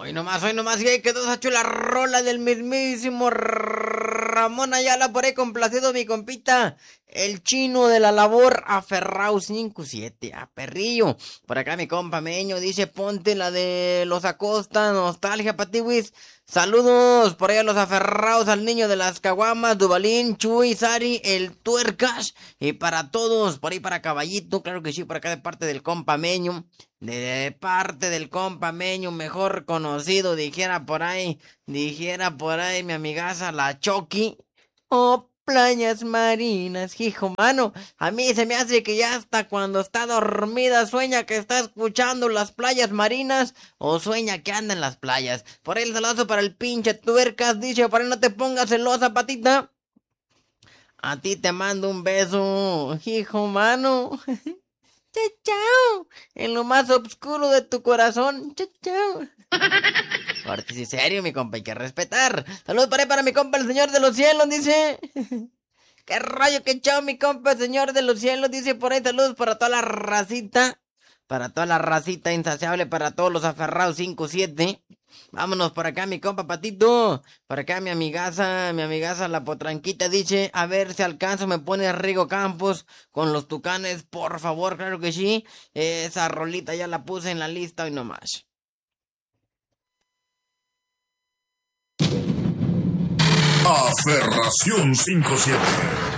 hoy nomás, y ahí quedó esa chula rola del mismísimo Ramón Ayala, por ahí complacido mi compita, el chino de la labor, aferrao 57, a perrillo. Por acá mi compa Meño dice, ponte la de los Acosta, nostalgia patiwis. Saludos por ahí a los aferrados, al niño de las caguamas, Dubalín, Chuy, Sari, el Tuercas, y para todos, por ahí para Caballito, claro que sí, por acá de parte del compa Meño, de parte del compa Meño, mejor conocido, dijera por ahí mi amigaza la Choqui. Oh, playas marinas, hijo mano, a mí se me hace que ya hasta cuando está dormida sueña que está escuchando las playas marinas o sueña que anda en las playas. Por ahí el saludo para el pinche Tuercas, dice, por ahí no te pongas celosa, patita. A ti te mando un beso, hijo mano. Chao, chao. En lo más oscuro de tu corazón. Chao, chao. Ahorita sí, serio, mi compa, hay que respetar. Saludos para mi compa, el señor de los cielos, dice. ¿Qué rayo, qué chao, mi compa, el señor de los cielos? Dice por ahí, saludos para toda la racita. Para toda la racita insaciable, para todos los aferrados 5-7. Vámonos por acá, mi compa Patito. Por acá mi amigaza la potranquita dice, a ver si alcanzo, me pone Rigo Campos con los Tucanes, por favor, claro que sí. Esa rolita ya la puse en la lista hoy nomás. Aferración 5-7.